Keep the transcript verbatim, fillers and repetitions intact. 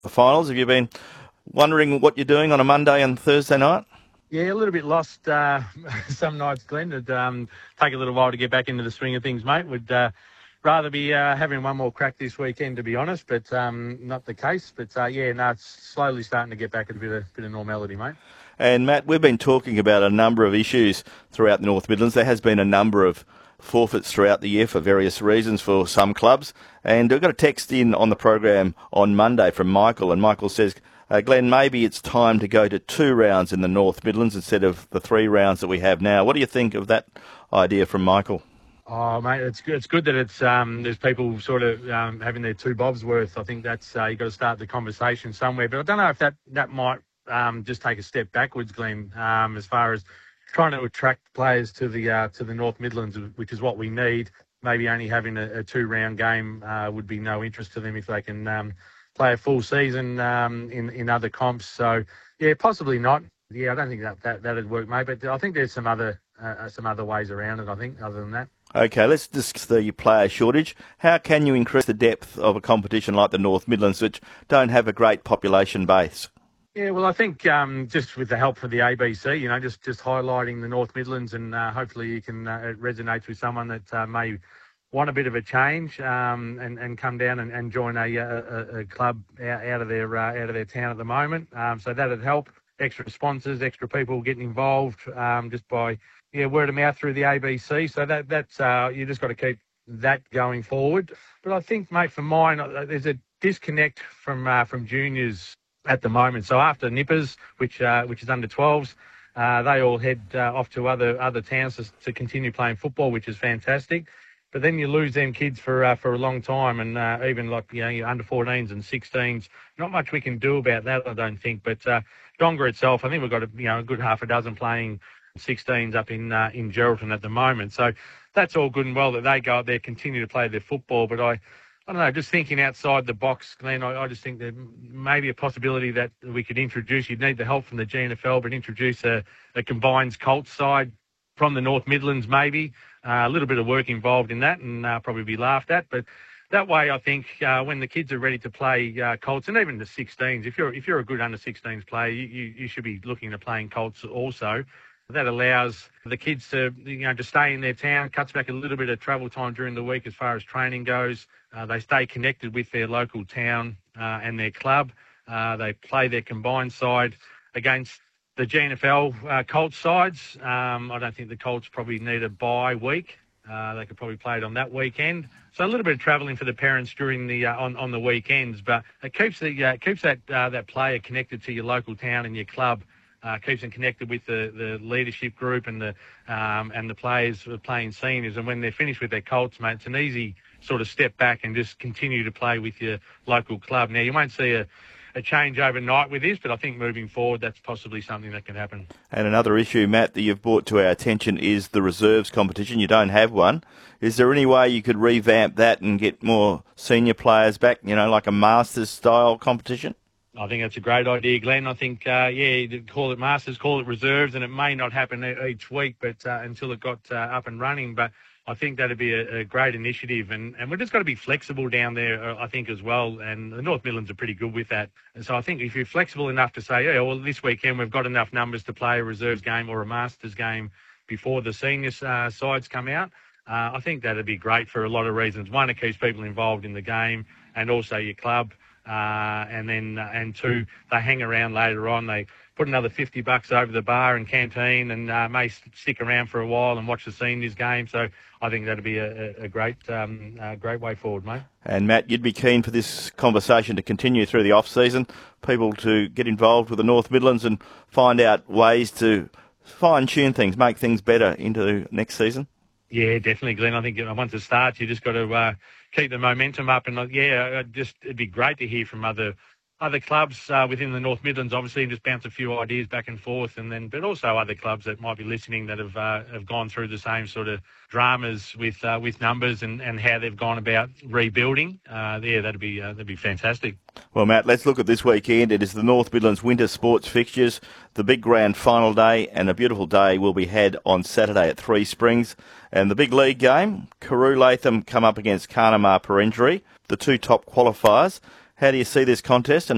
the finals. Have you been wondering what you're doing on a Monday and Thursday night? Yeah, a little bit lost uh, some nights, Glenn. It'd um, take a little while to get back into the swing of things, mate. Would uh, rather be uh, having one more crack this weekend, to be honest, but um, not the case. But uh, yeah, no, it's slowly starting to get back at a bit of, bit of normality, mate. And Matt, we've been talking about a number of issues throughout the North Midlands. There has been a number of forfeits throughout the year for various reasons for some clubs. And we've got a text in on the program on Monday from Michael, and Michael says, uh, Glenn, maybe it's time to go to two rounds in the North Midlands instead of the three rounds that we have now. What do you think of that idea from Michael? Oh, mate, it's good. It's good that it's um, there's people sort of um, having their two bobs worth. I think that's uh, you've got to start the conversation somewhere. But I don't know if that, that might um, just take a step backwards, Glenn, um, as far as trying to attract players to the uh, to the North Midlands, which is what we need. Maybe only having a, a two-round game uh, would be no interest to them if they can um, play a full season um, in in other comps. So yeah, possibly not. Yeah, I don't think that that that'd work, mate. But I think there's some other uh, some other ways around it. I think other than that. Okay, let's discuss the player shortage. How can you increase the depth of a competition like the North Midlands, which don't have a great population base? Yeah, well, I think um, just with the help from the A B C, you know, just, just highlighting the North Midlands, and uh, hopefully you can uh, it resonates with someone that uh, may want a bit of a change um, and, and come down and, and join a, a, a club out, out of their uh, out of their town at the moment. Um, so that'd help. Extra sponsors, extra people getting involved um, just by yeah word of mouth through the A B C. So that that's uh, you just got to keep that going forward. But I think, mate, for mine, there's a disconnect from uh, from juniors at the moment. So after Nippers, which uh, which is under twelves, uh, they all head uh, off to other other towns to, to continue playing football, which is fantastic. But then you lose them kids for uh, for a long time, and uh, even like you know your under fourteens and sixteens, not much we can do about that, I don't think. But uh, Donga itself, I think we've got a, you know a good half a dozen playing sixteens up in uh, in Geraldton at the moment. So that's all good and well that they go up there, continue to play their football. But I. I don't know, just thinking outside the box, Glenn, I, I just think there may be a possibility that we could introduce, you'd need the help from the G N F L, but introduce a, a combined Colts side from the North Midlands maybe. Uh, a little bit of work involved in that and uh, probably be laughed at. But that way, I think uh, when the kids are ready to play uh, Colts, and even the sixteens, if you're if you're a good under sixteens player, you, you, you should be looking at playing Colts also. That allows the kids to, you know, to stay in their town, cuts back a little bit of travel time during the week as far as training goes. Uh, they stay connected with their local town uh, and their club. Uh, they play their combined side against the G N F L uh, Colts sides. Um, I don't think the Colts probably need a bye week. Uh, they could probably play it on that weekend. So a little bit of travelling for the parents during the uh, on on the weekends, but it keeps the uh, keeps that uh, that player connected to your local town and your club. Uh, keeps them connected with the, the leadership group and the um, and the players playing seniors. And when they're finished with their Colts, mate, it's an easy sort of step back and just continue to play with your local club. Now, you won't see a, a change overnight with this, but I think moving forward, that's possibly something that can happen. And another issue, Matt, that you've brought to our attention is the reserves competition. You don't have one. Is there any way you could revamp that and get more senior players back, you know, like a Masters-style competition? I think that's a great idea, Glenn. I think, uh, yeah, call it Masters, call it reserves, and it may not happen each week, but uh, until it got uh, up and running. But I think that'd be a, a great initiative, and, and we've just got to be flexible down there, I think, as well. And the North Midlands are pretty good with that. And so I think if you're flexible enough to say, yeah, well, this weekend we've got enough numbers to play a reserves game or a Masters game before the senior uh, sides come out, uh, I think that'd be great for a lot of reasons. One, it keeps people involved in the game, and also your club. Uh, and then, uh, and two, they hang around later on. They put another fifty bucks over the bar and canteen, and uh, may stick around for a while and watch the seniors game. So I think that'd be a, a great, um, a great way forward, mate. And Matt, you'd be keen for this conversation to continue through the off season, people to get involved with the North Midlands and find out ways to fine tune things, make things better into next season. Yeah, definitely, Glenn. I think once it starts, you just got to uh, keep the momentum up. And, uh, yeah, just it'd be great to hear from other other clubs uh, within the North Midlands, obviously, and just bounce a few ideas back and forth. And then, but also other clubs that might be listening that have uh, have gone through the same sort of dramas with uh, with numbers and, and how they've gone about rebuilding. Uh, yeah, that'd be uh, that'd be fantastic. Well, Matt, let's look at this weekend. It is the North Midlands Winter Sports fixtures, the big grand final day, and a beautiful day will be had on Saturday at Three Springs. And the big league game, Carew Latham come up against Carnamah Perenjori, the two top qualifiers. How do you see this contest? And